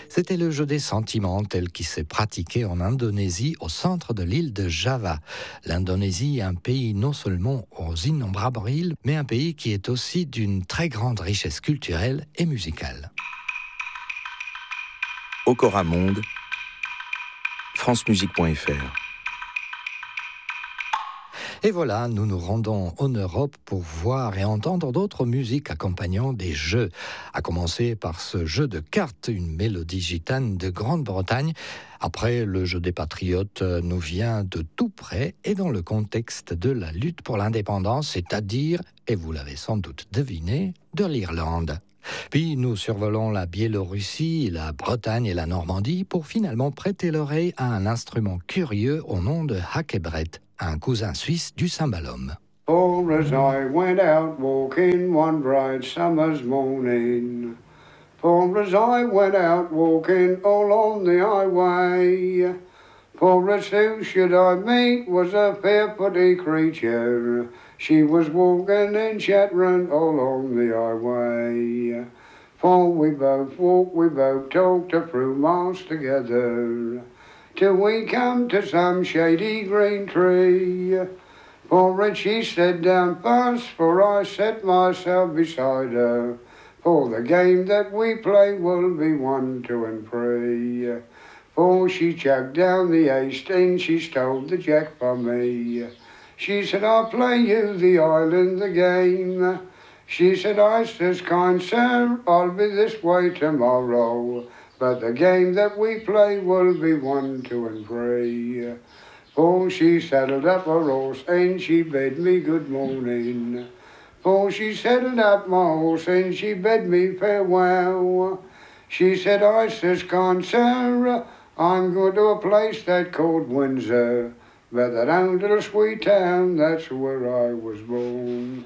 C'était le jeu des sentiments tel qu'il s'est pratiqué en Indonésie au centre de l'île de Java. L'Indonésie est un pays non seulement aux innombrables îles, mais un pays qui est aussi d'une très grande richesse culturelle et musicale. Okora Monde, francemusique.fr. Et voilà, nous nous rendons en Europe pour voir et entendre d'autres musiques accompagnant des jeux. À commencer par ce jeu de cartes, une mélodie gitane de Grande-Bretagne. Après, le jeu des patriotes nous vient de tout près et dans le contexte de la lutte pour l'indépendance, c'est-à-dire, et vous l'avez sans doute deviné, de l'Irlande. Puis nous survolons la Biélorussie, la Bretagne et la Normandie pour finalement prêter l'oreille à un instrument curieux au nom de hackebret, un cousin suisse du cymbalum. For as I went out walking one bright summer's morning, for as I went out walking along the highway, for as who should I meet was a fair-footy creature, she was walking and chattering along the highway. For we both walked, we both talked a few miles together, till we come to some shady green tree. For it she sat down fast, for I set myself beside her, for the game that we play will be 1, 2 and 3. For she chucked down the ace and she stole the jack from me. She said, I'll play you the island the game. She said, I says, kind sir, I'll be this way tomorrow, but the game that we play will be 1, 2 and 3. For she saddled up her horse and she bade me good morning. For she saddled up my horse and she bade me farewell. She said, I says, kind sir, I'm going to a place that called Windsor, but that own little sweet town, that's where I was born.